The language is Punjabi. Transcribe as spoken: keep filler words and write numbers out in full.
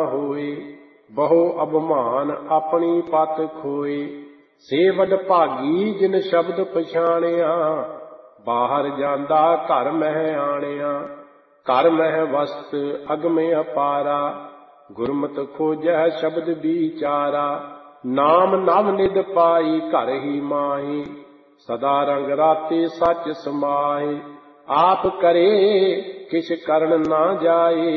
ਹੋਏ। ਬਹੁ ਅਭਿਮਾਨ ਆਪਣੀ ਪਤ ਖੋਏ। ਸੇ ਵਡ ਭਾਗੀ ਜਿਨ ਸ਼ਬਦ ਪਛਾਣਿਆ, ਬਾਹਰ ਜਾਂਦਾ ਘਰ ਮਹਿ ਆਣਿਆ। ਘਰ ਮਹਿ ਵਸਤ ਅਗਮ ਅਪਾਰਾ, ਗੁਰਮਤਿ ਖੋਜੈ ਸ਼ਬਦ ਵਿਚਾਰਾ। ਨਾਮ ਨਵ ਨਿਧ ਪਾਈ ਘਰ ਹੀ ਮਾਹੀ, ਸਦਾ ਰੰਗ ਰਾਤੇ ਸੱਚ ਸਮਾਏ। ਆਪ ਕਰੇ ਕਿਛ ਕਰਨ ਨਾ ਜਾਏ,